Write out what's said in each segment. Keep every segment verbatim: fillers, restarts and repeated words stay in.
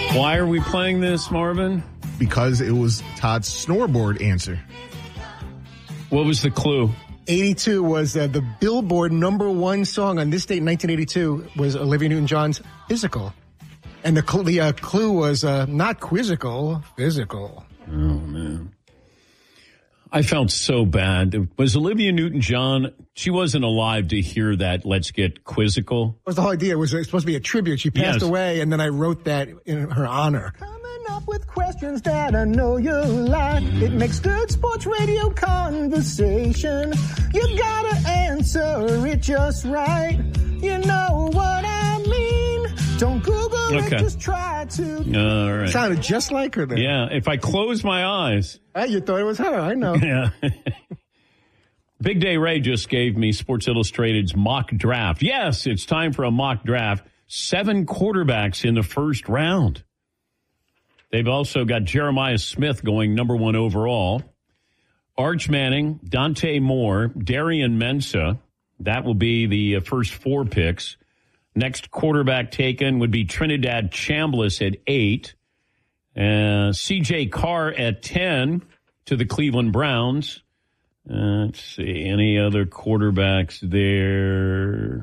Why are we playing this, Marvin? Because it was Todd's snowboard answer. What was the clue? eighty-two was uh, the Billboard number one song on this date in nineteen eighty-two was Olivia Newton-John's Physical. And the, cl- the uh, clue was uh, not quizzical, physical. Oh, man. I felt so bad. Was Olivia Newton-John, she wasn't alive to hear that Let's Get Quizzical? That was the whole idea. It was supposed to be a tribute. She passed Yes. away, and then I wrote that in her honor. Coming up with questions that I know you'll like. It makes good sports radio conversation. You gotta answer it just right. You know what I mean. Don't Google Okay. it, just try to. All right. Sounded just like her there. Yeah, if I close my eyes. Hey, you thought it was her, I know. Yeah. Big Day Ray just gave me Sports Illustrated's mock draft. Yes, it's time for a mock draft. Seven quarterbacks in the first round. They've also got Jeremiah Smith going number one overall. Arch Manning, Dante Moore, Darian Mensah. That will be the first four picks. Next quarterback taken would be Trinidad Chambliss at eight. Uh, C J Carr at ten to the Cleveland Browns. Uh, let's see. Any other quarterbacks there?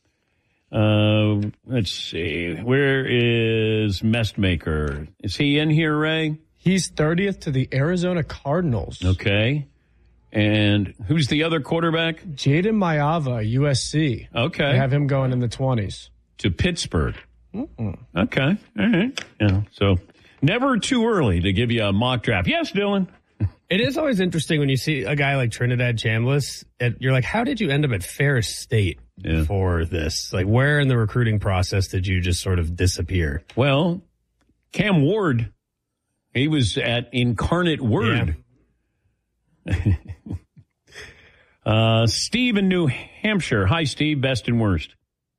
Uh, let's see. Where is Mestmaker? Is he in here, Ray? He's thirtieth to the Arizona Cardinals. Okay. And who's the other quarterback? Jaden Mayava, U S C. Okay. I have him going in the twenties. To Pittsburgh. Mm-mm. Okay. All right. Yeah. So never too early to give you a mock draft. Yes, Dylan. It is always interesting when you see a guy like Trinidad Chambliss. And you're like, how did you end up at Ferris State Yeah. for this? Like, where in the recruiting process did you just sort of disappear? Well, Cam Ward, he was at Incarnate Word. Yeah. uh, Steve in New Hampshire. Hi, Steve. Best and worst.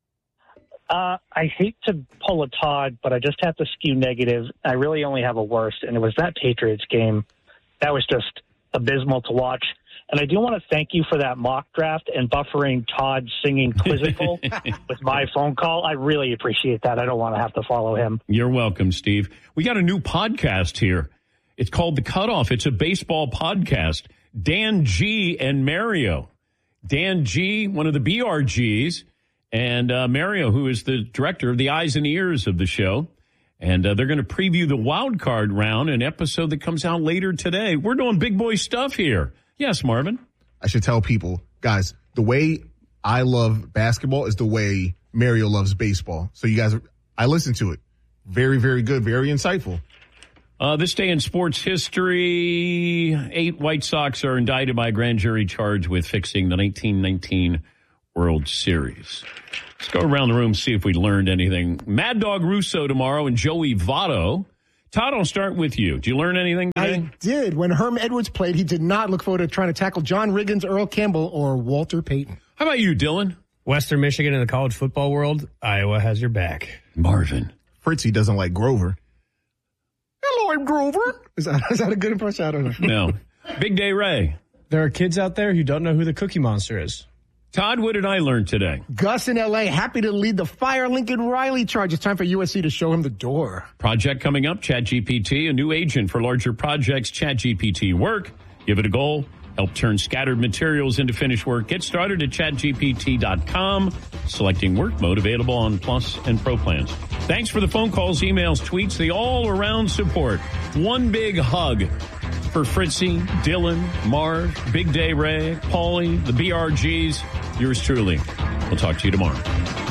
Uh, I hate to pull a Todd, but I just have to skew negative. I really only have a worst, and it was that Patriots game. That was just abysmal to watch. And I do want to thank you for that mock draft and buffering Todd singing Quizzical with my phone call. I really appreciate that. I don't want to have to follow him. You're welcome, Steve. We got a new podcast here. It's called The Cutoff. It's a baseball podcast. Dan G. and Mario. Dan G., one of the B R Gs, and uh, Mario, who is the director of the eyes and ears of the show. And uh, they're going to preview the wild card round, an episode that comes out later today. We're doing big boy stuff here. Yes, Marvin? I should tell people, guys, the way I love basketball is the way Mario loves baseball. So you guys, I listen to it. Very, very good. Very insightful. Uh, this day in sports history, eight White Sox are indicted by a grand jury charged with fixing the nineteen nineteen World Series. Let's go around the room, see if we learned anything. Mad Dog Russo tomorrow and Joey Votto. Todd, I'll start with you. Did you learn anything today? I did. When Herm Edwards played, he did not look forward to trying to tackle John Riggins, Earl Campbell, or Walter Payton. How about you, Dylan? Western Michigan in the college football world, Iowa has your back. Marvin. Fritzy doesn't like Grover. Hello, I'm Grover. Is that, is that a good impression? I don't know. No. Big Day Ray. There are kids out there who don't know who the Cookie Monster is. Todd, what did I learn today? Gus in L A, happy to lead the Fire Lincoln Riley charge. It's time for U S C to show him the door. Project coming up, ChatGPT, a new agent for larger projects, ChatGPT Work. Give it a goal. Help turn scattered materials into finished work. Get started at chat G P T dot com. Selecting work mode available on Plus and Pro plans. Thanks for the phone calls, emails, tweets, the all-around support. One big hug for Fritzy, Dylan, Marv, Big Day Ray, Paulie, the B R Gs. Yours truly. We'll talk to you tomorrow.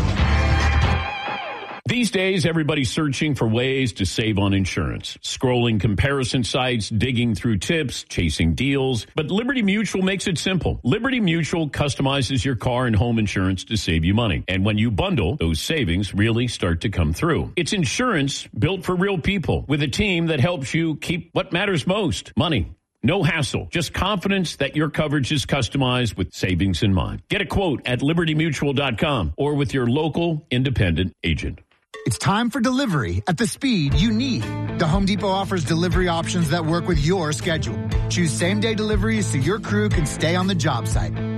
These days, everybody's searching for ways to save on insurance. Scrolling comparison sites, digging through tips, chasing deals. But Liberty Mutual makes it simple. Liberty Mutual customizes your car and home insurance to save you money. And when you bundle, those savings really start to come through. It's insurance built for real people with a team that helps you keep what matters most, money. No hassle, just confidence that your coverage is customized with savings in mind. Get a quote at liberty mutual dot com or with your local independent agent. It's time for delivery at the speed you need. The Home Depot offers delivery options that work with your schedule. Choose same-day deliveries so your crew can stay on the job site.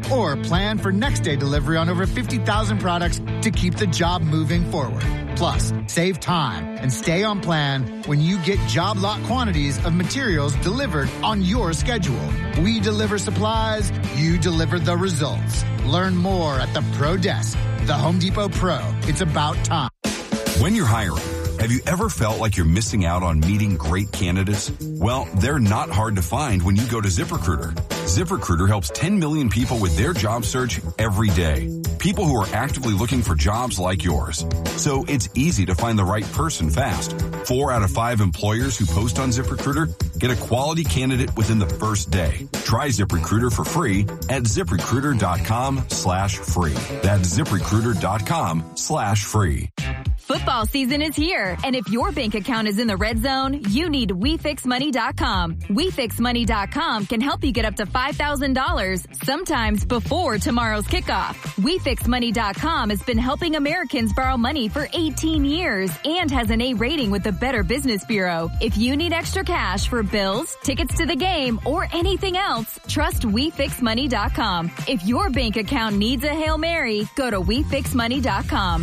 or plan for next day delivery on over fifty thousand products to keep the job moving forward. Plus, save time and stay on plan when you get job lot quantities of materials delivered on your schedule. We deliver supplies, you deliver the results. Learn more at the Pro Desk. The Home Depot Pro. It's about time. When you're hiring, have you ever felt like you're missing out on meeting great candidates? Well, they're not hard to find when you go to ZipRecruiter. ZipRecruiter helps ten million people with their job search every day. People who are actively looking for jobs like yours. So it's easy to find the right person fast. Four out of five employers who post on ZipRecruiter get a quality candidate within the first day. Try ZipRecruiter for free at ZipRecruiter.com slash free. That's ZipRecruiter.com slash free. Football season is here, and if your bank account is in the red zone, you need We Fix Money dot com. We Fix Money dot com can help you get up to five thousand dollars, sometimes before tomorrow's kickoff. We Fix Money dot com has been helping Americans borrow money for eighteen years and has an A rating with the Better Business Bureau. If you need extra cash for bills, tickets to the game, or anything else, trust We Fix Money dot com. If your bank account needs a Hail Mary, go to We Fix Money dot com.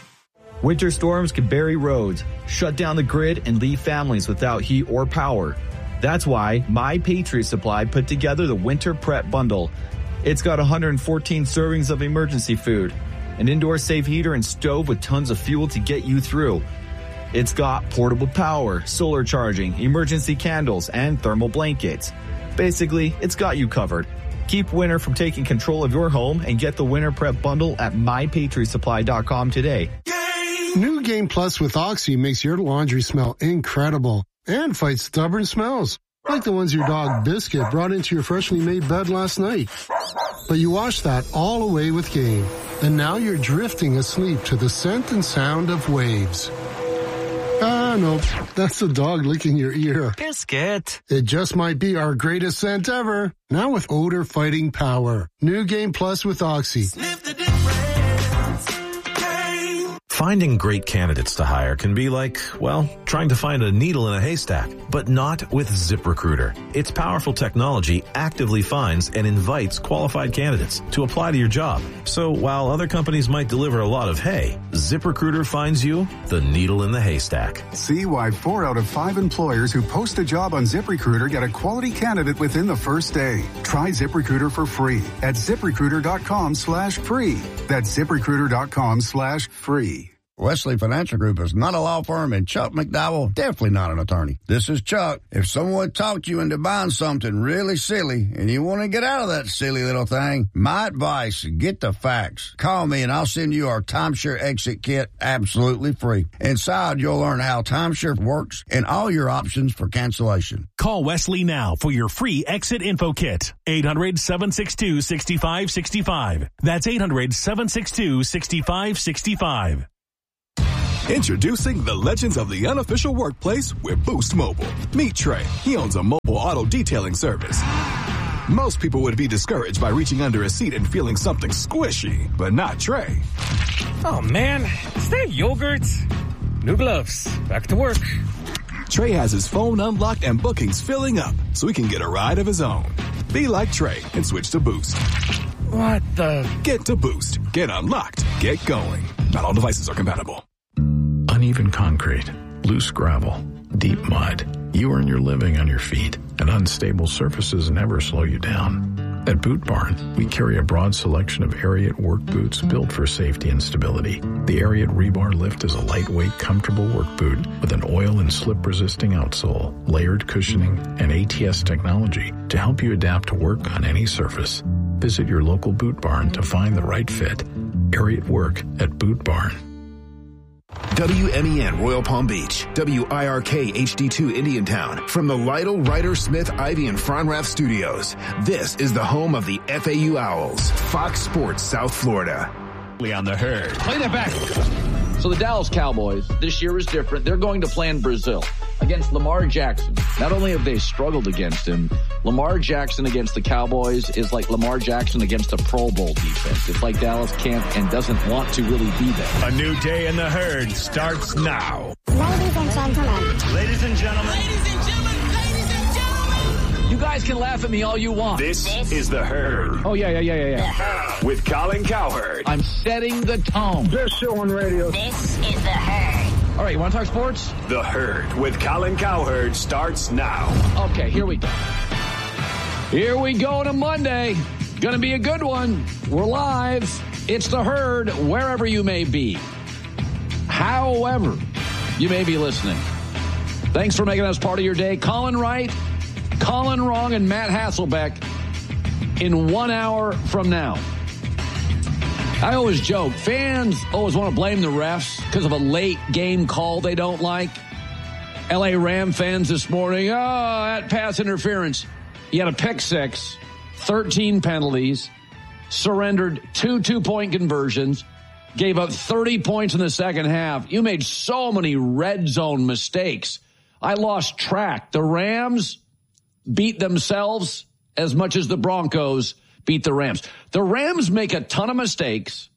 Winter storms can bury roads, shut down the grid, and leave families without heat or power. That's why My Patriot Supply put together the Winter Prep Bundle. It's got one hundred fourteen servings of emergency food, an indoor safe heater and stove with tons of fuel to get you through. It's got portable power, solar charging, emergency candles, and thermal blankets. Basically, it's got you covered. Keep winter from taking control of your home and get the Winter Prep Bundle at My Patriot Supply dot com today. New Game Plus with Oxy makes your laundry smell incredible and fights stubborn smells, like the ones your dog Biscuit brought into your freshly made bed last night. But you washed that all away with Game, and now you're drifting asleep to the scent and sound of waves. Ah, no, that's the dog licking your ear. Biscuit. It just might be our greatest scent ever. Now with odor-fighting power. New Game Plus with Oxy. Sniff the difference. Finding great candidates to hire can be like, well, trying to find a needle in a haystack, but not with ZipRecruiter. Its powerful technology actively finds and invites qualified candidates to apply to your job. So while other companies might deliver a lot of hay, ZipRecruiter finds you the needle in the haystack. See why four out of five employers who post a job on ZipRecruiter get a quality candidate within the first day. Try ZipRecruiter for free at ZipRecruiter.com slash free. That's ZipRecruiter.com slash free. Wesley Financial Group is not a law firm, and Chuck McDowell definitely not an attorney. This is Chuck. If someone talked you into buying something really silly and you want to get out of that silly little thing, my advice, get the facts. Call me and I'll send you our timeshare exit kit absolutely free. Inside, you'll learn how timeshare works and all your options for cancellation. Call Wesley now for your free exit info kit. eight hundred, seven six two, six five six five. That's eight hundred, seven six two, six five six five. Introducing the legends of the unofficial workplace with Boost Mobile. Meet Trey. He owns a mobile auto detailing service. Most people would be discouraged by reaching under a seat and feeling something squishy, but not Trey. Oh man, is that yogurt? New gloves. Back to work. Trey has his phone unlocked and bookings filling up so he can get a ride of his own. Be like Trey and switch to Boost. What the? Get to Boost. Get unlocked. Get going. Not all devices are compatible. Uneven concrete, loose gravel, deep mud. You earn your living on your feet, and unstable surfaces never slow you down. At Boot Barn, we carry a broad selection of Ariat work boots built for safety and stability. The Ariat Rebar Lift is a lightweight, comfortable work boot with an oil and slip-resisting outsole, layered cushioning, and A T S technology to help you adapt to work on any surface. Visit your local Boot Barn to find the right fit. Ariat Work at Boot Barn. W M E N Royal Palm Beach, W I R K H D two Indiantown. From the Lytle, Ryder, Smith, Ivy, and Fronrath Studios, this is the home of the F A U Owls, Fox Sports South Florida. On the Herd. Play that back. So the Dallas Cowboys this year is different. They're going to play in Brazil against Lamar Jackson. Not only have they struggled against him, Lamar Jackson against the Cowboys is like Lamar Jackson against a Pro Bowl defense. It's like Dallas can't and doesn't want to really be there. A new day in the Herd starts now. Ladies and gentlemen. Ladies and gentlemen. Ladies and gentlemen. Ladies and gentlemen. You You guys can laugh at me all you want. This, this is The Herd. Oh, yeah, yeah, yeah, yeah, yeah. With Colin Cowherd. I'm setting the tone. Best show on radio. This is The Herd. All right, you want to talk sports? The Herd with Colin Cowherd starts now. Okay, here we go. Here we go on a Monday. Going to be a good one. We're live. It's The Herd, wherever you may be. However you may be listening. Thanks for making us part of your day. Colin Wright, Colin Wrong, and Matt Hasselbeck in one hour from now. I always joke, fans always want to blame the refs because of a late game call they don't like. L A Ram fans this morning, oh, that pass interference. You had a pick six, thirteen penalties, surrendered two two-point conversions, gave up thirty points in the second half. You made so many red zone mistakes. I lost track. The Rams beat themselves as much as the Broncos beat the Rams. The Rams make a ton of mistakes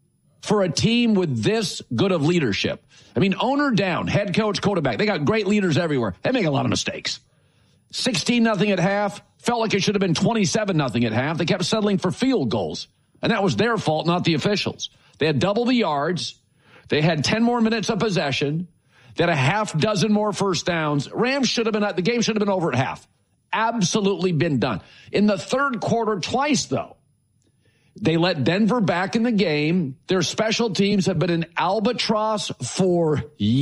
for a team with this good of leadership. I mean, owner down, head coach, quarterback. They got great leaders everywhere. They make a lot of mistakes. sixteen nothing at half. Felt like it should have been twenty-seven nothing at half. They kept settling for field goals. And that was their fault, not the officials. They had double the yards. They had ten more minutes of possession. They had a half dozen more first downs. Rams should have been, the game should have been over at half. Absolutely been done. In the third quarter, twice though, they let Denver back in the game. Their special teams have been an albatross for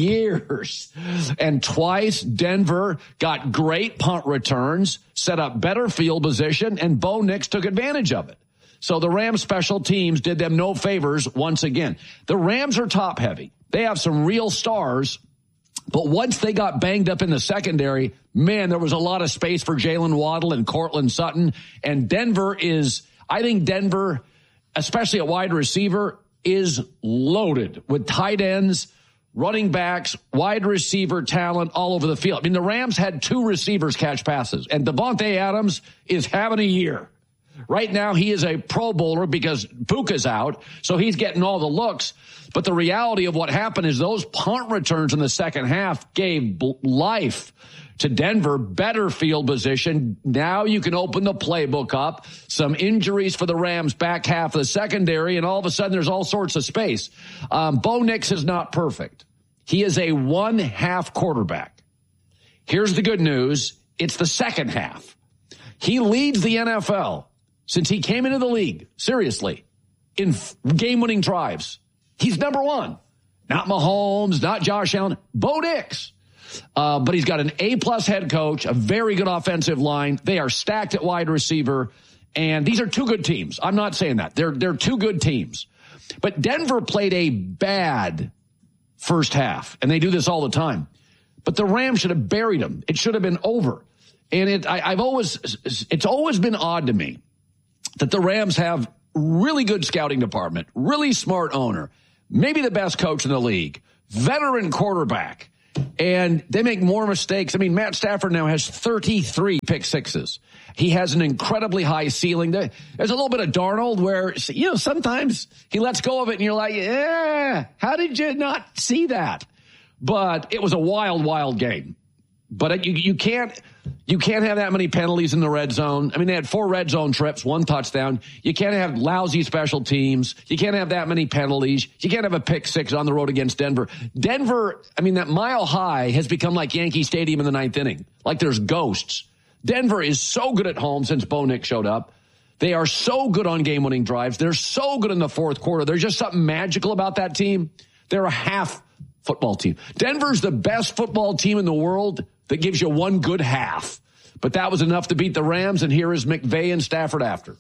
years. And twice Denver got great punt returns, set up better field position, and Bo Nix took advantage of it. So the Rams special teams did them no favors once again. The Rams are top heavy. They have some real stars. But once they got banged up in the secondary, man, there was a lot of space for Jalen Waddle and Cortland Sutton. And Denver is, I think Denver, especially at wide receiver, is loaded with tight ends, running backs, wide receiver talent all over the field. I mean, the Rams had two receivers catch passes, and Devontae Adams is having a year. Right now, he is a Pro Bowler because Puka's out, so he's getting all the looks. But the reality of what happened is those punt returns in the second half gave life to Denver, better field position. Now you can open the playbook up. Some injuries for the Rams back half of the secondary, and all of a sudden there's all sorts of space. Um, Bo Nix is not perfect. He is a one-half quarterback. Here's the good news. It's the second half. He leads the N F L since he came into the league, seriously, in game-winning drives. He's number one. Not Mahomes, not Josh Allen, Bo Nix. Uh, but he's got an A-plus head coach, a very good offensive line. They are stacked at wide receiver, and these are two good teams. I'm not saying that. They're, they're two good teams. But Denver played a bad first half, and they do this all the time. But the Rams should have buried them. It should have been over. And it, I, I've always, it's always been odd to me that the Rams have really good scouting department, really smart owner, maybe the best coach in the league, veteran quarterback, and they make more mistakes. I mean, Matt Stafford now has thirty-three pick sixes. He has an incredibly high ceiling. There's a little bit of Darnold where, you know, sometimes he lets go of it and you're like, yeah, how did you not see that? But it was a wild, wild game. But you, you can't you can't have that many penalties in the red zone. I mean, they had four red zone trips, one touchdown. You can't have lousy special teams. You can't have that many penalties. You can't have a pick six on the road against Denver. Denver, I mean, that mile high has become like Yankee Stadium in the ninth inning. Like there's ghosts. Denver is so good at home since Bo Nix showed up. They are so good on game-winning drives. They're so good in the fourth quarter. There's just something magical about that team. They're a half football team. Denver's the best football team in the world that gives you one good half. But that was enough to beat the Rams, and here is McVay and Stafford after.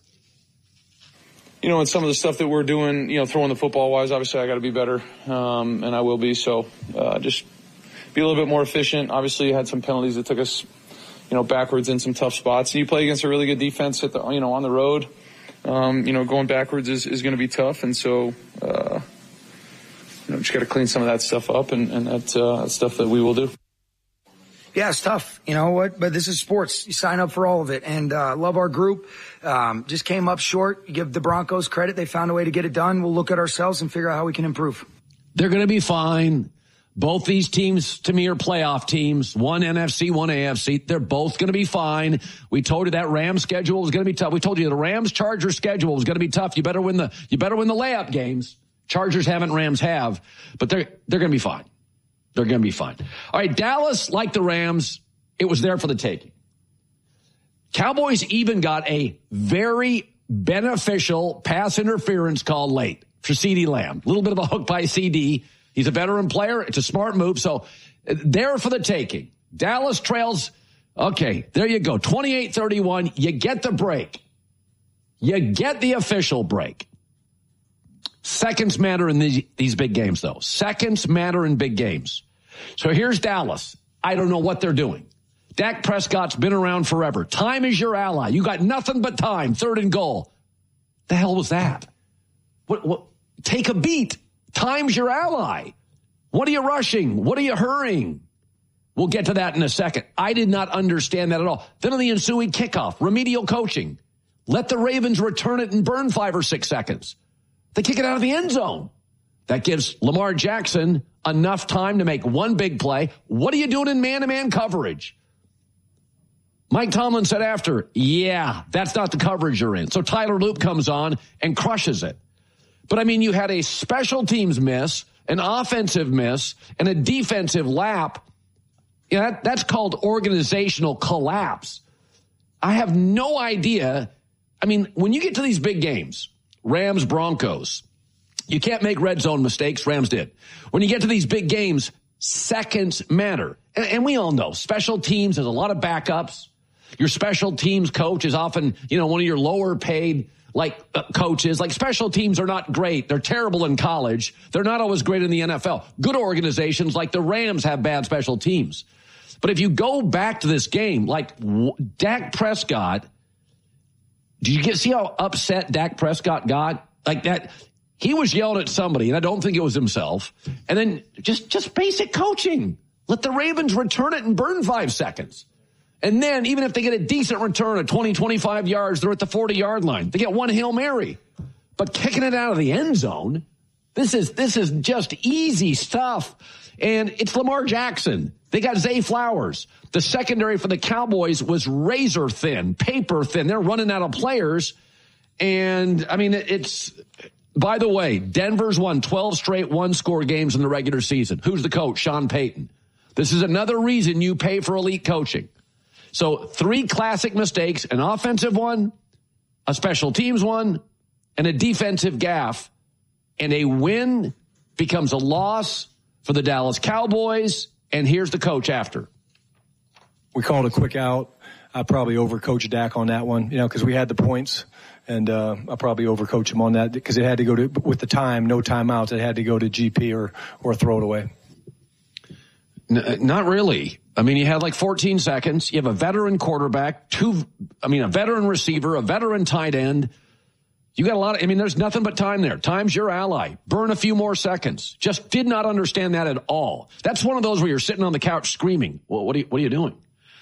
You know, and some of the stuff that we're doing, you know, throwing the football-wise, obviously I got to be better, um, and I will be. So uh, just be a little bit more efficient. Obviously, you had some penalties that took us, you know, backwards in some tough spots. And you play against a really good defense at the, you know, on the road. Um, you know, going backwards is, is going to be tough, and so uh, you know, just got to clean some of that stuff up, and, and that, uh, that's stuff that we will do. Yeah, it's tough. You know what? But this is sports. You sign up for all of it. And uh love our group. Um, just came up short. You give the Broncos credit. They found a way to get it done. We'll look at ourselves and figure out how we can improve. They're going to be fine. Both these teams, to me, are playoff teams. One N F C, one A F C. They're both going to be fine. We told you that Rams schedule was going to be tough. We told you the Rams-Chargers schedule was going to be tough. You better win the you better win the layup games. Chargers haven't, Rams have, but they're they're going to be fine. They're going to be fine. All right, Dallas, like the Rams, it was there for the taking. Cowboys even got a very beneficial pass interference call late for CeeDee Lamb. A little bit of a hook by C D. He's a veteran player. It's a smart move. So there for the taking. Dallas trails. Okay, there you go. twenty-eight thirty-one. You get the break. You get the official break. Seconds matter in these, these big games, though. Seconds matter in big games. So here's Dallas. I don't know what they're doing. Dak Prescott's been around forever. Time is your ally. You got nothing but time. Third and goal. The hell was that? What? What? Take a beat. Time's your ally. What are you rushing? What are you hurrying? We'll get to that in a second. I did not understand that at all. Then on the ensuing kickoff, remedial coaching. Let the Ravens return it and burn five or six seconds. They kick it out of the end zone. That gives Lamar Jackson enough time to make one big play. What are you doing in man-to-man coverage? Mike Tomlin said after, yeah, that's not the coverage you're in. So Tyler Loop comes on and crushes it. But, I mean, you had a special teams miss, an offensive miss, and a defensive lap. You know, that, that's called organizational collapse. I have no idea. I mean, when you get to these big games, Rams, Broncos, you can't make red zone mistakes. Rams did. When you get to these big games, seconds matter. And, and we all know special teams, there's a lot of backups. Your special teams coach is often, you know, one of your lower paid like uh, coaches. Like special teams are not great. They're terrible in college. They're not always great in the N F L. Good organizations like the Rams have bad special teams. But if you go back to this game, like w- Dak Prescott, did you get see how upset Dak Prescott got? Like that, he was yelling at somebody, and I don't think it was himself. And then just just basic coaching. Let the Ravens return it and burn five seconds. And then even if they get a decent return of twenty, twenty-five yards, they're at the forty-yard line. They get one Hail Mary. But kicking it out of the end zone, this is this is just easy stuff. And it's Lamar Jackson. They got Zay Flowers. The secondary for the Cowboys was razor thin, paper thin. They're running out of players. And, I mean, it's, by the way, Denver's won twelve straight one-score games in the regular season. Who's the coach? Sean Payton. This is another reason you pay for elite coaching. So three classic mistakes, an offensive one, a special teams one, and a defensive gaffe. And a win becomes a loss for the Dallas Cowboys. And here's the coach after. We called a quick out. I probably overcoached Dak on that one, you know, because we had the points. And uh, I probably overcoached him on that because it had to go to, with the time, no timeouts, it had to go to G P or, or throw it away. N- not really. I mean, you had like fourteen seconds. You have a veteran quarterback, two, I mean, a veteran receiver, a veteran tight end. You got a lot of, I mean, there's nothing but time there. Time's your ally. Burn a few more seconds. Just did not understand that at all. That's one of those where you're sitting on the couch screaming. Well, what are you, what are you doing?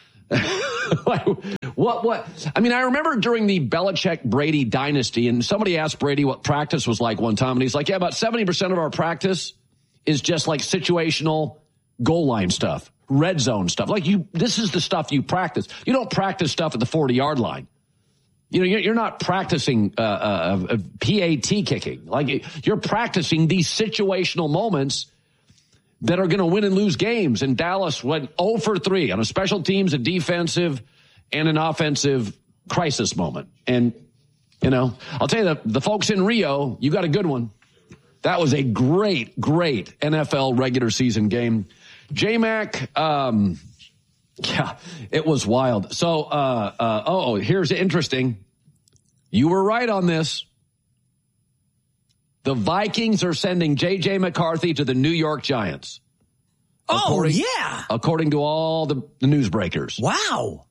like, what, what? I mean, I remember during the Belichick-Brady dynasty, and somebody asked Brady what practice was like one time, and he's like, yeah, about seventy percent of our practice is just like situational goal line stuff, red zone stuff. Like you, this is the stuff you practice. You don't practice stuff at the forty-yard line. You know, you're not practicing uh, uh, uh, P A T kicking. Like you're practicing these situational moments that are going to win and lose games. And Dallas went oh for three on a special teams, a defensive, and an offensive crisis moment. And, you know, I'll tell you, the, the folks in Rio, you got a good one. That was a great, great N F L regular season game. J-Mac, um, yeah, it was wild. So, uh, uh, oh, here's interesting. You were right on this. The Vikings are sending J J. McCarthy to the New York Giants. Oh, according, yeah. According to all the, the newsbreakers. Wow.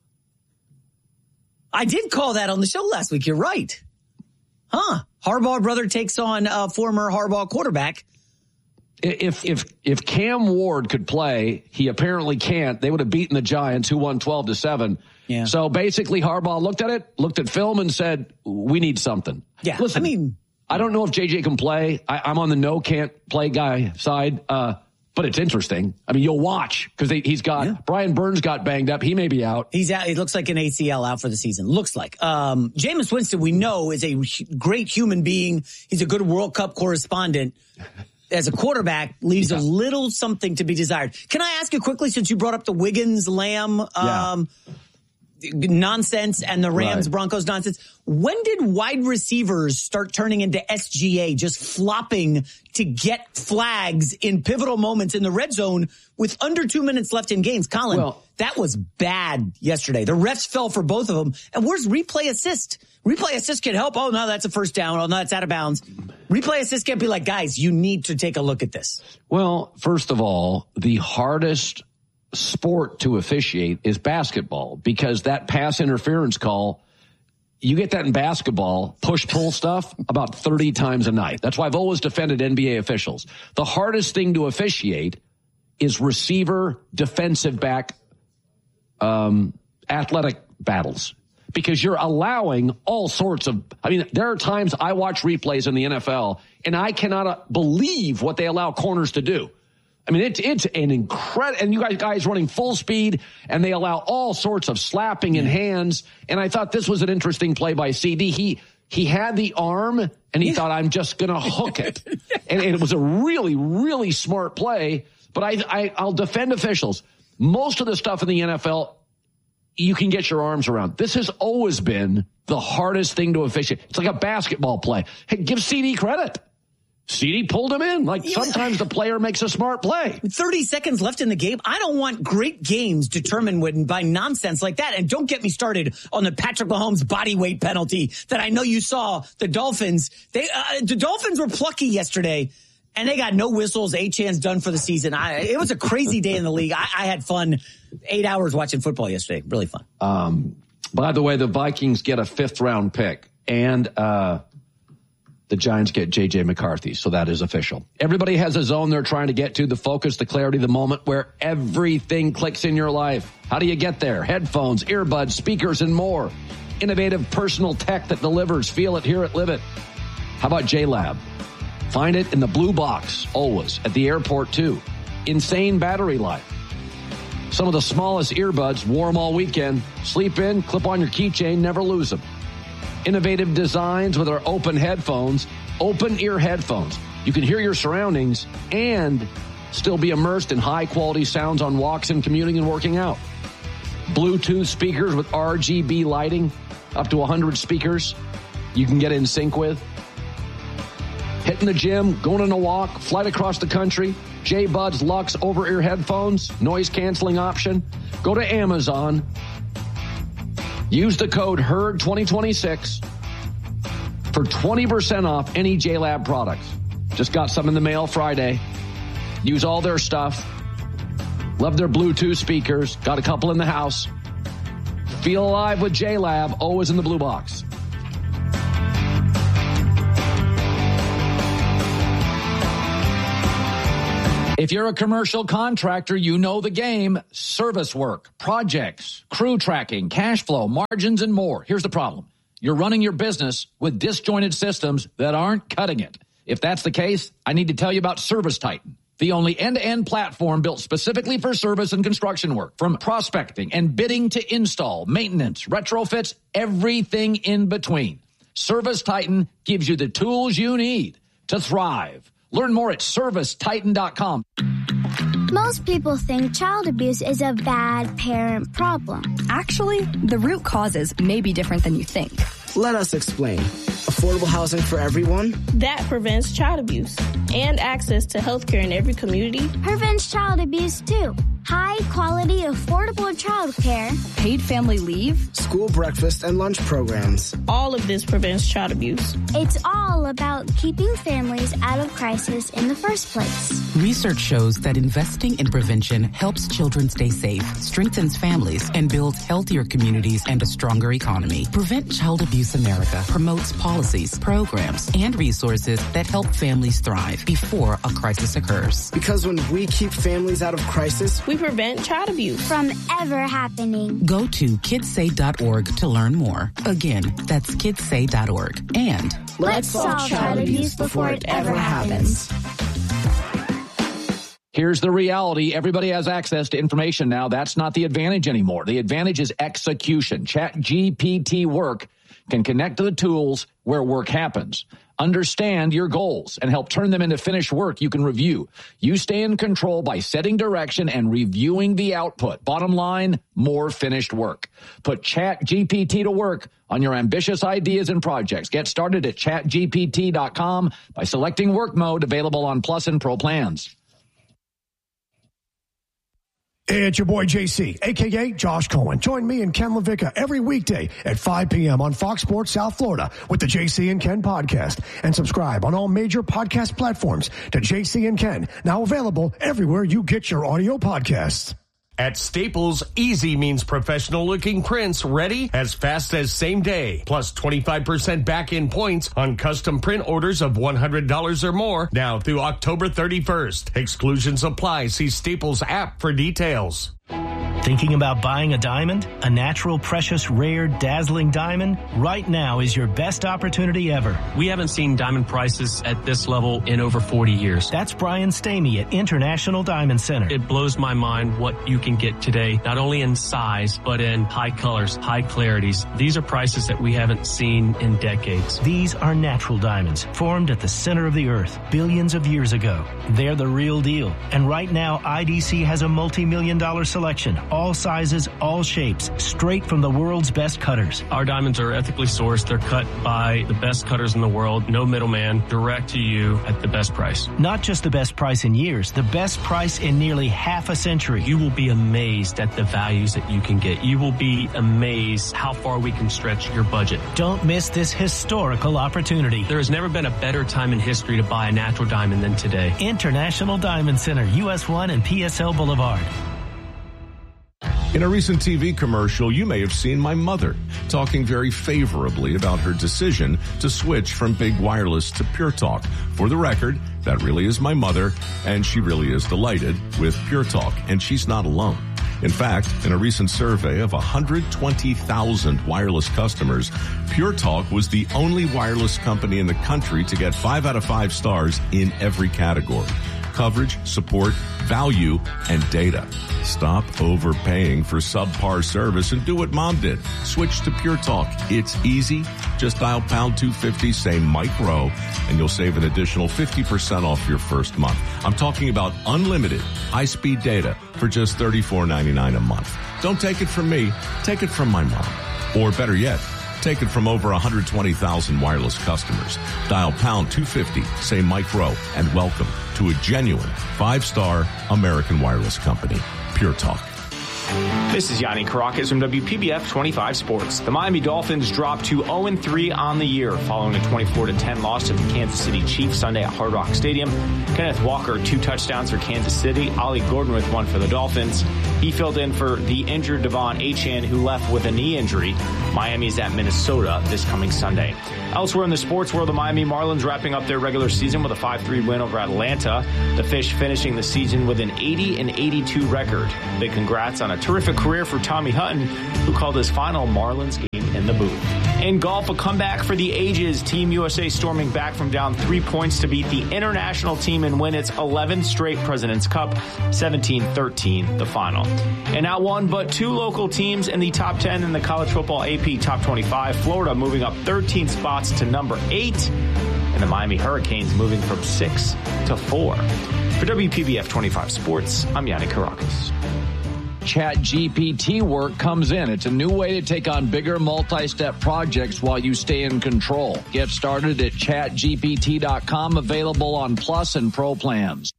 I did call that on the show last week. You're right. Huh. Harbaugh brother takes on a former Harbaugh quarterback. If if if Cam Ward could play, he apparently can't. They would have beaten the Giants, who won twelve to seven. Yeah. So basically, Harbaugh looked at it, looked at film, and said, "We need something." Yeah. Listen, I mean, I don't know if J J can play. I, I'm on the no can't play guy side. Uh, But it's interesting. I mean, you'll watch because he's got yeah. Brian Burns got banged up. He may be out. He's out. It looks like an A C L out for the season. Looks like. Um, Jameis Winston, we know, is a great human being. He's a good World Cup correspondent. As a quarterback, leaves yeah. a little something to be desired. Can I ask you quickly, since you brought up the Wiggins, Lamb um, yeah. nonsense and the Rams, right. Broncos nonsense, when did wide receivers start turning into S G A, just flopping to get flags in pivotal moments in the red zone with under two minutes left in games? Colin, well, that was bad yesterday. The refs fell for both of them. And where's replay assist? Replay assist can help. Oh, no, that's a first down. Oh, no, that's out of bounds. Replay assist can't be like, guys, you need to take a look at this. Well, first of all, the hardest sport to officiate is basketball because that pass interference call, you get that in basketball, push-pull stuff, about thirty times a night. That's why I've always defended N B A officials. The hardest thing to officiate is receiver, defensive back, um, athletic battles. Because you're allowing all sorts of, I mean, there are times I watch replays in the N F L and I cannot believe what they allow corners to do. I mean, it's, it's an incredible, and you guys, guys running full speed and they allow all sorts of slapping in hands. And I thought this was an interesting play by C D. He, he had the arm and he yeah. thought, I'm just going to hook it. and, and it was a really, really smart play. But I, I, I'll defend officials. Most of the stuff in the N F L, you can get your arms around. This has always been the hardest thing to officiate. It's like a basketball play. Hey, give C D credit. C D pulled him in. Like sometimes the player makes a smart play. thirty seconds left in the game. I don't want great games determined by nonsense like that. And don't get me started on the Patrick Mahomes body weight penalty that I know you saw the Dolphins. They, uh, the Dolphins were plucky yesterday. And they got no whistles. A-Chan's done for the season. I, it was a crazy day in the league. I, I had fun. Eight hours watching football yesterday. Really fun. Um, by the way, the Vikings get a fifth round pick, and uh, the Giants get J J McCarthy. So that is official. Everybody has a zone they're trying to get to, the focus, the clarity, the moment where everything clicks in your life. How do you get there? Headphones, earbuds, speakers, and more. Innovative personal tech that delivers. Feel it, hear it, live it. How about J-Lab? Find it in the blue box, always, at the airport, too. Insane battery life. Some of the smallest earbuds, wore them all weekend. Sleep in, clip on your keychain, never lose them. Innovative designs with our open headphones, open ear headphones. You can hear your surroundings and still be immersed in high-quality sounds on walks and commuting and working out. Bluetooth speakers with R G B lighting, up to one hundred speakers you can get in sync with. Hitting the gym, going on a walk, flight across the country, J-Buds Luxe over-ear headphones, noise-canceling option. Go to Amazon. Use the code H E R D twenty twenty-six for twenty percent off any J-Lab products. Just got some in the mail Friday. Use all their stuff. Love their Bluetooth speakers. Got a couple in the house. Feel alive with J-Lab, always in the blue box. If you're a commercial contractor, you know the game. Service work, projects, crew tracking, cash flow, margins, and more. Here's the problem. You're running your business with disjointed systems that aren't cutting it. If that's the case, I need to tell you about ServiceTitan, the only end-to-end platform built specifically for service and construction work. From prospecting and bidding to install, maintenance, retrofits, everything in between. ServiceTitan gives you the tools you need to thrive. Learn more at service titan dot com. Most people think child abuse is a bad parent problem. Actually, the root causes may be different than you think. Let us explain. Affordable housing for everyone? That prevents child abuse and access to health care in every community. Prevents child abuse, too. High quality, affordable child care. Paid family leave. School breakfast and lunch programs. All of this prevents child abuse. It's all about keeping families out of crisis in the first place. Research shows that investing in prevention helps children stay safe, strengthens families, and builds healthier communities and a stronger economy. Prevent Child Abuse America promotes policies, programs, and resources that help families thrive before a crisis occurs. Because when we keep families out of crisis, we prevent child abuse from ever happening. Go to kids say dot org to learn more. Again, that's kids say dot org. And let's solve child abuse before it ever happens. Here's the reality. Everybody has access to information now. That's not the advantage anymore. The advantage is execution. ChatGPT Work can connect to the tools where work happens. Understand your goals and help turn them into finished work you can review. You stay in control by setting direction and reviewing the output. Bottom line, more finished work. Put ChatGPT to work on your ambitious ideas and projects. Get started at chat G P T dot com by selecting work mode, available on Plus and Pro plans. Hey, it's your boy J C, a k a. Josh Cohen. Join me and Ken LaVicka every weekday at five p.m. on Fox Sports South Florida with the J C and Ken podcast. And subscribe on all major podcast platforms to J C and Ken, now available everywhere you get your audio podcasts. At Staples, easy means professional-looking prints ready as fast as same day. Plus twenty-five percent back-in points on custom print orders of one hundred dollars or more now through October thirty-first. Exclusions apply. See Staples app for details. Thinking about buying a diamond? A natural, precious, rare, dazzling diamond? Right now is your best opportunity ever. We haven't seen diamond prices at this level in over forty years. That's Brian Stamey at International Diamond Center. It blows my mind what you can get today, not only in size, but in high colors, high clarities. These are prices that we haven't seen in decades. These are natural diamonds, formed at the center of the earth billions of years ago. They're the real deal. And right now, I D C has a multi-million dollar selection. All sizes, all shapes, straight from the world's best cutters. Our diamonds are ethically sourced. They're cut by the best cutters in the world. No middleman, direct to you at the best price. Not just the best price in years, the best price in nearly half a century. You will be amazed at the values that you can get. You will be amazed how far we can stretch your budget. Don't miss this historical opportunity. There has never been a better time in history to buy a natural diamond than today. International Diamond Center, U S one and P S L Boulevard. In a recent T V commercial, you may have seen my mother talking very favorably about her decision to switch from Big Wireless to Pure Talk. For the record, that really is my mother, and she really is delighted with Pure Talk, and she's not alone. In fact, in a recent survey of one hundred twenty thousand wireless customers, Pure Talk was the only wireless company in the country to get five out of five stars in every category: coverage, support, value, and data. Stop overpaying for subpar service and do what Mom did. Switch to Pure Talk. It's easy. Just dial pound two fifty, say Mike Rowe, and you'll save an additional fifty percent off your first month. I'm talking about unlimited high-speed data for just thirty-four ninety-nine a month. Don't take it from me. Take it from my mom. Or better yet, take it from over one hundred twenty thousand wireless customers. Dial pound two fifty, say Mike Rowe, and welcome to a genuine five-star American wireless company, Pure Talk. This is Yanni Caracas from W P B F twenty-five Sports. The Miami Dolphins dropped to oh and three on the year following a twenty-four to ten loss to the Kansas City Chiefs Sunday at Hard Rock Stadium. Kenneth Walker, two touchdowns for Kansas City. Ollie Gordon with one for the Dolphins. He filled in for the injured Devon Achane, who left with a knee injury. Miami's at Minnesota this coming Sunday. Elsewhere in the sports world, the Miami Marlins wrapping up their regular season with a five three win over Atlanta. The Fish finishing the season with an eighty and eighty-two record. Big congrats on a terrific career for Tommy Hutton, who called his final Marlins game in the booth. In golf, a comeback for the ages. Team U S A storming back from down three points to beat the international team and win its eleventh straight President's Cup, seventeen thirteen, the final. And not one, but two local teams in the top ten in the college football A P Top twenty-five. Florida moving up thirteen spots to number eight, and the Miami Hurricanes moving from six to four. For W P B F twenty-five Sports, I'm Yanni Caracas. ChatGPT Work comes in. It's a new way to take on bigger multi-step projects while you stay in control. Get started at chat G P T dot com, available on Plus and Pro plans.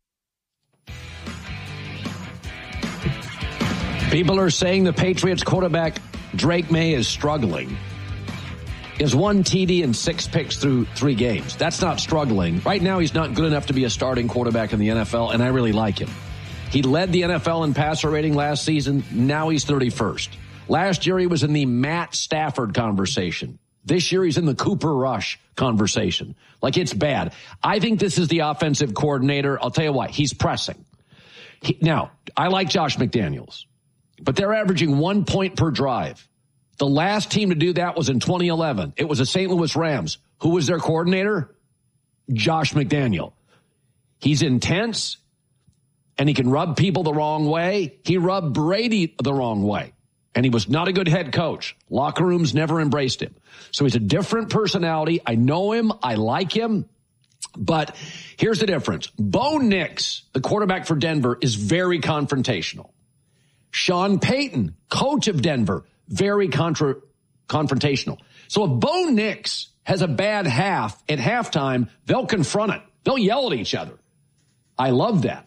People are saying the Patriots quarterback Drake May is struggling. He has one T D and six picks through three games. That's not struggling. Right now, he's not good enough to be a starting quarterback in the N F L, and I really like him. He led the N F L in passer rating last season. Now he's thirty-first. Last year, he was in the Matt Stafford conversation. This year, he's in the Cooper Rush conversation. Like, it's bad. I think this is the offensive coordinator. I'll tell you what, he's pressing. He, now, I like Josh McDaniels, but they're averaging one point per drive. The last team to do that was in twenty eleven. It was the Saint Louis Rams. Who was their coordinator? Josh McDaniel. He's intense. and he can rub people the wrong way. He rubbed Brady the wrong way, and he was not a good head coach. Locker rooms never embraced him. So he's a different personality. I know him. I like him. But here's the difference. Bo Nix, the quarterback for Denver, is very confrontational. Sean Payton, coach of Denver, very contra- confrontational. So if Bo Nix has a bad half at halftime, they'll confront it. They'll yell at each other. I love that.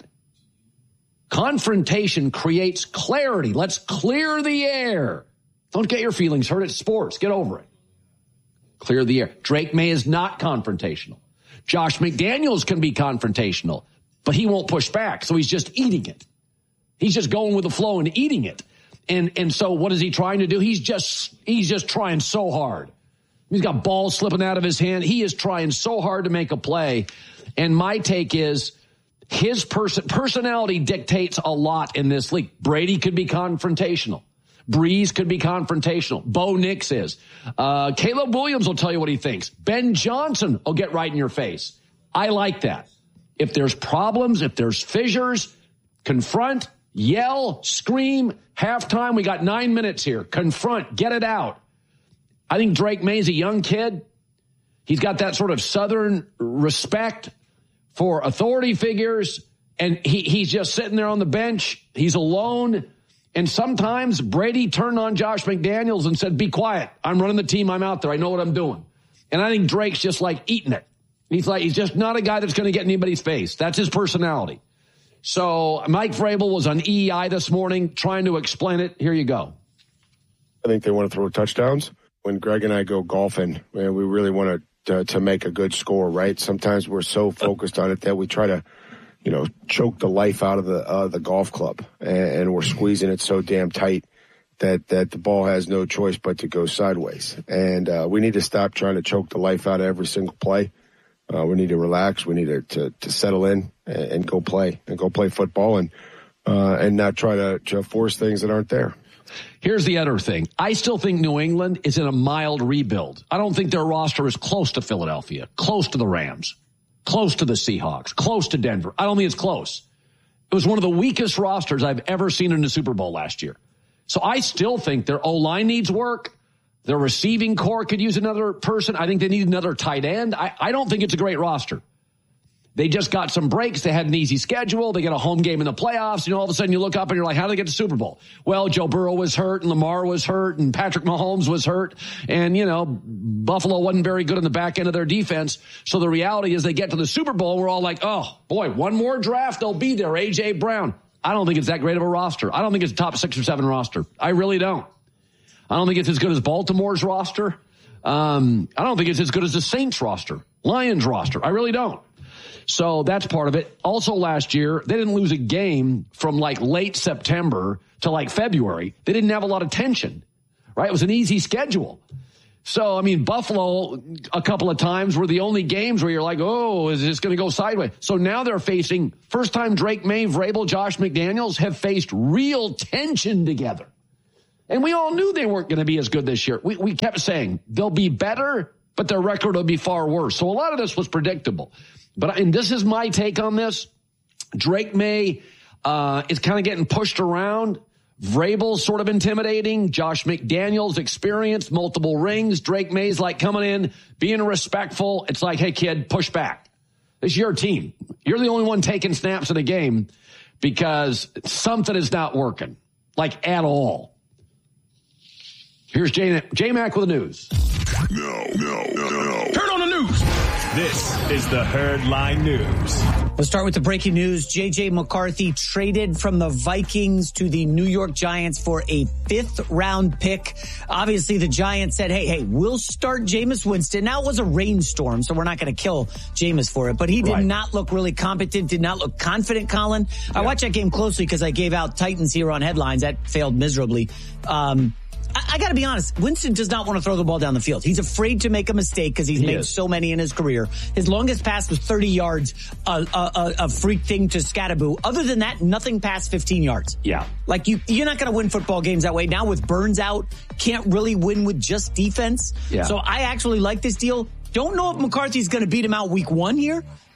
Confrontation creates clarity. Let's clear the air. Don't get your feelings hurt. It's sports. Get over it. Clear the air. Drake May is not confrontational. Josh McDaniels can be confrontational, but he won't push back, so he's just eating it. He's just going with the flow and eating it. And and so what is he trying to do? He's just he's just trying so hard. He's got balls slipping out of his hand. He is trying so hard to make a play. And my take is his person personality dictates a lot in this league. Brady could be confrontational. Breeze could be confrontational. Bo Nix is. Uh, Caleb Williams will tell you what he thinks. Ben Johnson will get right in your face. I like that. If there's problems, if there's fissures, confront, yell, scream, halftime. We got nine minutes here. Confront, get it out. I think Drake May's a young kid. He's got that sort of Southern respect for authority figures, and he, he's just sitting there on the bench. He's alone. And sometimes Brady turned on Josh McDaniels and said, be quiet. I'm running the team. I'm out there. I know what I'm doing. And I think Drake's just like eating it. He's like, he's just not a guy that's going to get in anybody's face. That's his personality. So Mike Vrabel was on E E I this morning trying to explain it. Here you go. I think they want to throw touchdowns. When Greg and I go golfing, man, we really want to, uh, to make a good score, right? Sometimes we're so focused on it that we try to, you know, choke the life out of the uh, the golf club, and, and we're squeezing it so damn tight that that the ball has no choice but to go sideways. And uh, we need to stop trying to choke the life out of every single play. Uh, we need to relax. We need to to, to settle in and, and go play and go play football and uh, and not try to, to force things that aren't there. Here's the other thing. I still think New England is in a mild rebuild. I don't think their roster is close to Philadelphia, close to the Rams, close to the Seahawks, close to Denver. I don't think it's close. It was one of the weakest rosters I've ever seen in the Super Bowl last year. So I still think their O-line needs work. Their receiving core could use another person. I think they need another tight end. I, I don't think it's a great roster. They just got some breaks. They had an easy schedule. They get a home game in the playoffs. You know, all of a sudden you look up and you're like, how did they get to the Super Bowl? Well, Joe Burrow was hurt and Lamar was hurt and Patrick Mahomes was hurt. And, you know, Buffalo wasn't very good on the back end of their defense. So the reality is they get to the Super Bowl. We're all like, oh, boy, one more draft. They'll be there. A J. Brown. I don't think it's that great of a roster. I don't think it's a top six or seven roster. I really don't. I don't think it's as good as Baltimore's roster. Um, I don't think it's as good as the Saints roster, Lions roster. I really don't. So that's part of it. Also last year, they didn't lose a game from like late September to like February. They didn't have a lot of tension, right? It was an easy schedule. So, I mean, Buffalo a couple of times were the only games where you're like, oh, is this going to go sideways? So now they're facing, first time Drake May, Vrabel, Josh McDaniels have faced real tension together. And we all knew they weren't going to be as good this year. We, we kept saying they'll be better, but their record will be far worse. So a lot of this was predictable. But, and this is my take on this, Drake May uh, is kind of getting pushed around. Vrabel's sort of intimidating. Josh McDaniels experienced multiple rings. Drake May's like coming in, being respectful. It's like, hey, kid, push back. It's your team. You're the only one taking snaps in a game because something is not working, like at all. Here's J, J Mac with the news. No, no, no, no. Turn on the news. This is the Herd Line News. Let's start with the breaking news. J J. McCarthy traded from the Vikings to the New York Giants for a fifth round pick. Obviously, the Giants said, hey, hey, we'll start Jameis Winston. Now, it was a rainstorm, so we're not going to kill Jameis for it. But he did right. not look really competent, did not look confident, Colin. Yeah. I watched that game closely because I gave out Titans here on headlines. That failed miserably. Um, I, I got to be honest. Winston does not want to throw the ball down the field. He's afraid to make a mistake because he's he made is. so many in his career. His longest pass was thirty yards, a, a, a freak thing to Scattaboo. Other than that, nothing past fifteen yards. Yeah. Like, you, you're not going to win football games that way. Now with Burns out, can't really win with just defense. Yeah. So I actually like this deal. Don't know if McCarthy's going to beat him out week one here,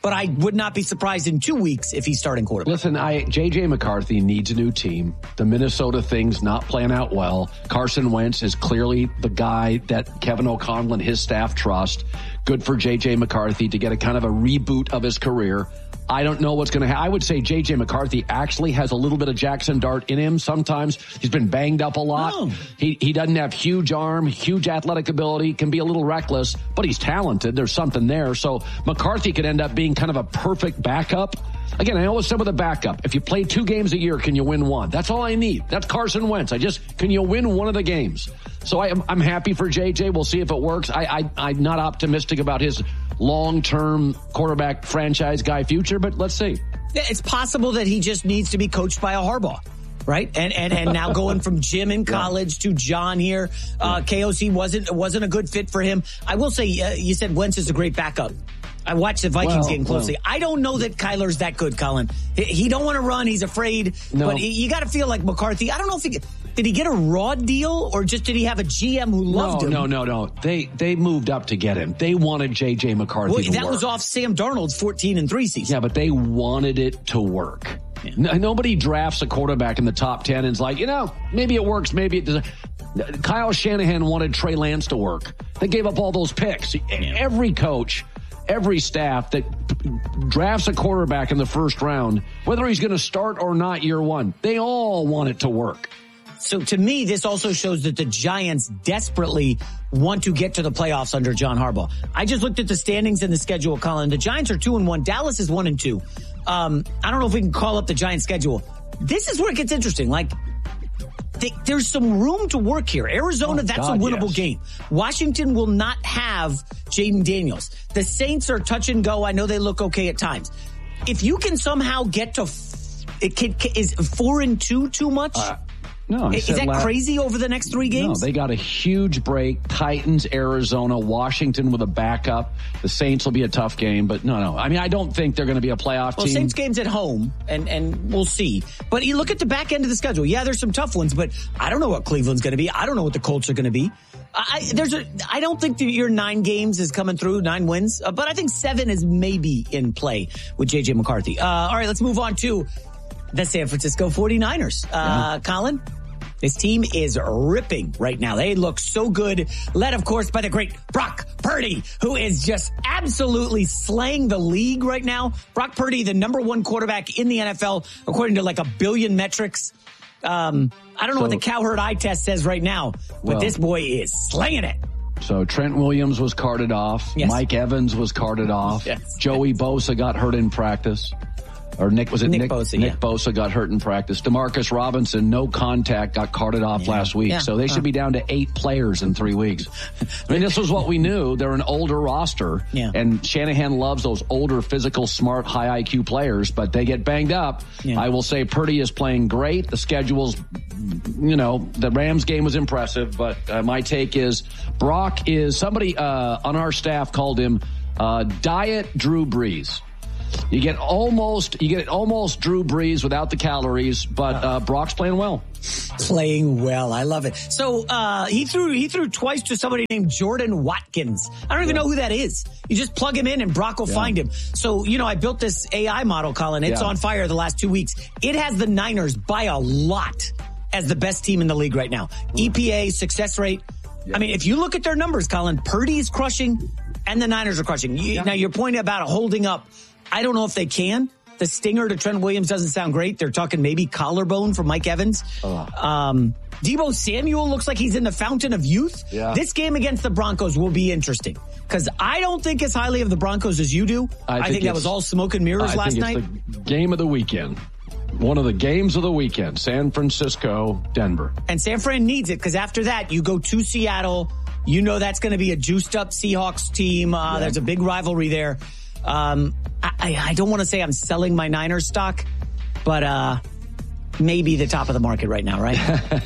but I would not be surprised in two weeks if he's starting quarterback. Listen, I J J McCarthy needs a new team. The Minnesota thing's not playing out well. Carson Wentz is clearly the guy that Kevin O'Connell and his staff trust. Good for J J McCarthy to get a kind of a reboot of his career. I don't know what's going to happen. I would say J J McCarthy actually has a little bit of Jackson Dart in him. Sometimes he's been banged up a lot. Oh. He he doesn't have huge arm, huge athletic ability, can be a little reckless, but he's talented. There's something there. So McCarthy could end up being kind of a perfect backup. Again, I always said with a backup, if you play two games a year, can you win one? That's all I need. That's Carson Wentz. I just, can you win one of the games? So I am, I'm happy for J J. We'll see if it works. I, I, I'm not optimistic about his long-term quarterback franchise guy future, but let's see. It's possible that he just needs to be coached by a Harbaugh, right? And and and now going from Jim in college to John here, uh, K O C wasn't wasn't a good fit for him. I will say, uh, you said Wentz is a great backup. I watched the Vikings well, game closely. Well. I don't know that Kyler's that good, Colin. He, he don't want to run. He's afraid. No. But he, you got to feel like McCarthy. I don't know if he did he get a raw deal or just did he have a G M who loved no, him? No, no, no, no. They they moved up to get him. They wanted J J McCarthy well, to that work. was off Sam Darnold's fourteen and three season. Yeah, but they wanted it to work. Yeah. No, nobody drafts a quarterback in the top ten and is like, you know, maybe it works, maybe it doesn't. Kyle Shanahan wanted Trey Lance to work. They gave up all those picks. Yeah. Every coach, every staff that drafts a quarterback in the first round, whether he's going to start or not year one, they all want it to work. So to me, this also shows that the Giants desperately want to get to the playoffs under John Harbaugh. I just looked at the standings and the schedule, Colin. The Giants are two and one. Dallas is one and two. Um, I don't know if we can call up the Giants schedule. This is where it gets interesting. Like, they, there's some room to work here. Arizona, oh, that's God, a winnable yes. game. Washington will not have Jaden Daniels. The Saints are touch and go. I know they look okay at times. If you can somehow get to, f- it can, is four and two too much? Uh, No, is that last, crazy over the next three games? No, they got a huge break. Titans, Arizona, Washington with a backup. The Saints will be a tough game, but no, no. I mean, I don't think they're going to be a playoff well, team. Saints game's at home, and, and we'll see. But you look at the back end of the schedule. Yeah, there's some tough ones, but I don't know what Cleveland's going to be. I don't know what the Colts are going to be. I, there's a, I don't think that your nine games is coming through, nine wins, uh, but I think seven is maybe in play with J J McCarthy. Uh, all right, let's move on to the San Francisco forty-niners. Uh, yeah. Colin? This team is ripping right now. They look so good, led, of course, by the great Brock Purdy, who is just absolutely slaying the league right now. Brock Purdy, the number one quarterback in the N F L, according to like a billion metrics. Um, I don't know so, what the Cowherd eye test says right now, but well, this boy is slaying it. So Trent Williams was carted off. Yes. Mike Evans was carted off. Yes. Joey Bosa got hurt in practice. Or Nick, was it Nick, Nick Bosa? Nick yeah. Bosa got hurt in practice. Demarcus Robinson, no contact, got carted off yeah. last week. Yeah. So they should be down to eight players in three weeks. I mean, this was what we knew. They're an older roster. Yeah. And Shanahan loves those older, physical, smart, high I Q players, but they get banged up. Yeah. I will say Purdy is playing great. The schedule's, you know, the Rams game was impressive, but uh, my take is Brock is, somebody uh, on our staff called him uh, Diet Drew Brees. You get almost, you get almost Drew Brees without the calories, but uh, Brock's playing well. Playing well, I love it. So uh, he threw, he threw twice to somebody named Jordan Watkins. I don't even yeah. know who that is. You just plug him in and Brock will yeah. find him. So you know, I built this A I model, Colin. It's yeah. on fire the last two weeks. It has the Niners by a lot as the best team in the league right now. E P A, success rate. Yeah. I mean, if you look at their numbers, Colin, Purdy's crushing, and the Niners are crushing. You, yeah. Now your point about holding up. I don't know if they can. The stinger to Trent Williams doesn't sound great. They're talking maybe collarbone for Mike Evans. Oh. Um, Deebo Samuel looks like he's in the fountain of youth. Yeah. This game against the Broncos will be interesting because I don't think as highly of the Broncos as you do. I think, I think that was all smoke and mirrors I last think night. It's the game of the weekend. One of the games of the weekend. San Francisco, Denver. And San Fran needs it because after that, you go to Seattle. You know that's going to be a juiced up Seahawks team. Uh, yeah. There's a big rivalry there. Um, I, I don't want to say I'm selling my Niners stock, but uh, maybe the top of the market right now, right?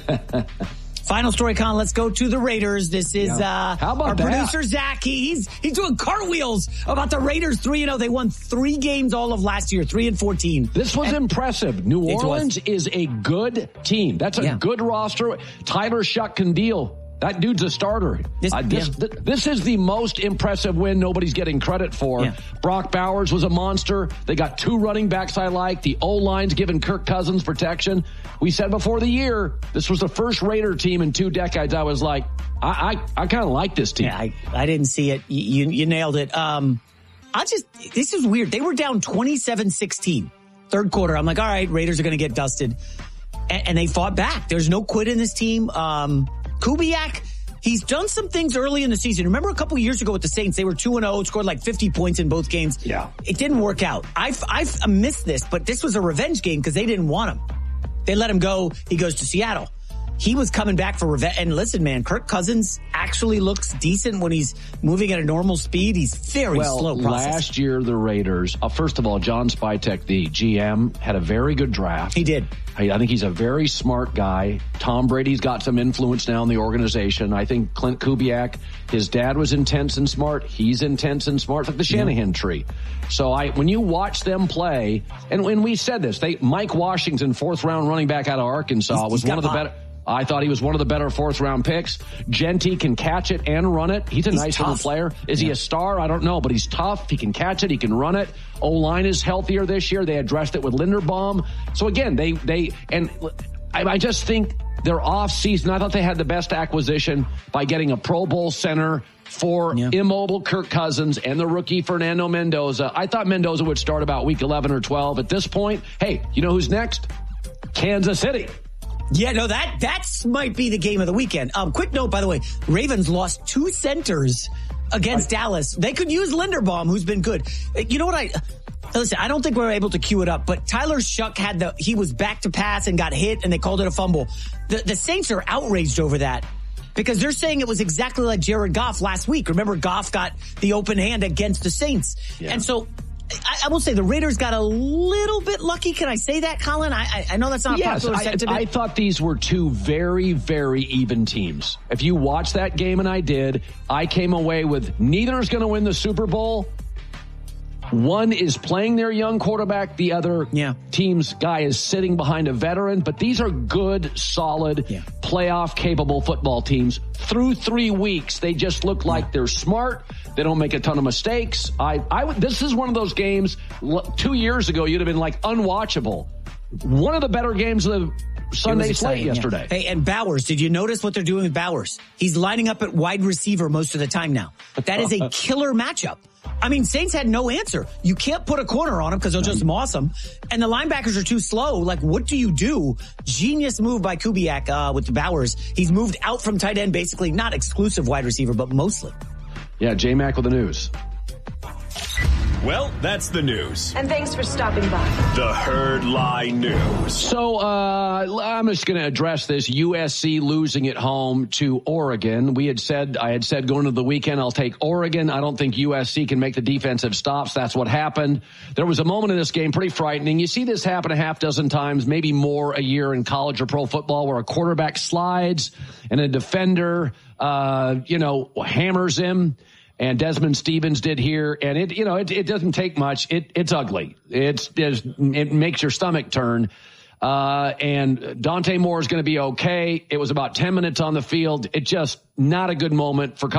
Final story, Colin. Let's go to the Raiders. This is yeah. uh, How about our that? producer, Zach. He's he's doing cartwheels about the Raiders three and oh. They won three games all of last year, three and fourteen. This was and impressive. New Orleans is a good team. That's a yeah. good roster. Tyler Shuck can deal. That dude's a starter. This, uh, this, yeah. th- this is the most impressive win nobody's getting credit for. Yeah. Brock Bowers was a monster. They got two running backs I like. The O-line's giving Kirk Cousins protection. We said before the year, this was the first Raider team in two decades. I was like, I I, I kind of like this team. Yeah, I, I didn't see it. You, you nailed it. Um, I just, this is weird. They were down twenty-seven sixteen. Third quarter, I'm like, all right, Raiders are going to get dusted. And, and they fought back. There's no quit in this team. Um, Kubiak, he's done some things early in the season. Remember a couple years ago with the Saints, they were two and oh, scored like fifty points in both games. Yeah. It didn't work out. I've, I've missed this, but this was a revenge game because they didn't want him. They let him go. He goes to Seattle. He was coming back for revenge. And listen, man, Kirk Cousins actually looks decent when he's moving at a normal speed. He's very well, slow process. Last year, the Raiders, uh, first of all, John Spytek, the G M, had a very good draft. He did. I, I think he's a very smart guy. Tom Brady's got some influence now in the organization. I think Clint Kubiak, his dad was intense and smart. He's intense and smart, like the Shanahan yeah. tree. So I, when you watch them play, and when we said this, they Mike Washington, fourth round running back out of Arkansas, he's, was he's one of the pop. better. I thought he was one of the better fourth round picks. Genty can catch it and run it. He's a he's nice tough. little player. Is yeah. he a star? I don't know, but he's tough. He can catch it. He can run it. O-line is healthier this year. They addressed it with Linderbaum. So again, they, they, and I, I just think their off season, I thought they had the best acquisition by getting a Pro Bowl center for yeah. immobile Kirk Cousins and the rookie Fernando Mendoza. I thought Mendoza would start about week eleven or twelve. At this point, hey, you know who's next? Kansas City. Yeah, no, that that's might be the game of the weekend. Um, quick note, by the way, Ravens lost two centers against I, Dallas. They could use Linderbaum, who's been good. You know what I... Listen, I don't think we were able to cue it up, but Tyler Shuck had the... He was back to pass and got hit, and they called it a fumble. The, the Saints are outraged over that because they're saying it was exactly like Jared Goff last week. Remember, Goff got the open hand against the Saints. Yeah. And so... I, I will say the Raiders got a little bit lucky. Can I say that, Colin? I, I, I know that's not a yes, popular sentiment. I, I thought these were two very, very even teams. If you watch that game, and I did, I came away with neither is going to win the Super Bowl. One is playing their young quarterback. The other yeah. team's guy is sitting behind a veteran. But these are good, solid, yeah. playoff-capable football teams. Through three weeks, they just look like yeah. they're smart. They don't make a ton of mistakes. I, I would, this is one of those games, two years ago, you'd have been like unwatchable. One of the better games of the Sunday slate yesterday. Yeah. Hey, and Bowers, did you notice what they're doing with Bowers? He's lining up at wide receiver most of the time now. That is a killer matchup. I mean, Saints had no answer. You can't put a corner on him because they'll just moss him. And the linebackers are too slow. Like, what do you do? Genius move by Kubiak uh, with the Bowers. He's moved out from tight end, basically not exclusive wide receiver, but mostly. Yeah, J-Mac with the news. Well, that's the news. And thanks for stopping by. The Herd Lie News. So uh, I'm just going to address this U S C losing at home to Oregon. We had said, I had said going into the weekend, I'll take Oregon. I don't think U S C can make the defensive stops. That's what happened. There was a moment in this game pretty frightening. You see this happen a half dozen times, maybe more a year in college or pro football, where a quarterback slides and a defender, uh, you know, hammers him. And Desmond Stevens did here, and it, you know, it, it doesn't take much. It, it's ugly. It's, it's, it makes your stomach turn. Uh, and Dante Moore is going to be okay. It was about ten minutes on the field. It just not a good moment for